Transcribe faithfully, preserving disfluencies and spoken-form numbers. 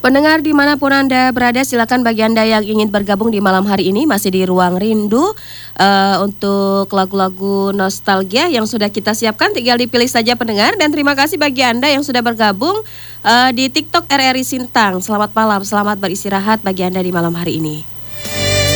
Pendengar dimanapun Anda berada, silakan bagi Anda yang ingin bergabung di malam hari ini masih di Ruang Rindu uh, untuk lagu-lagu nostalgia yang sudah kita siapkan, tinggal dipilih saja pendengar. Dan terima kasih bagi Anda yang sudah bergabung uh, di TikTok R R I Sintang. Selamat malam, selamat beristirahat bagi Anda di malam hari ini.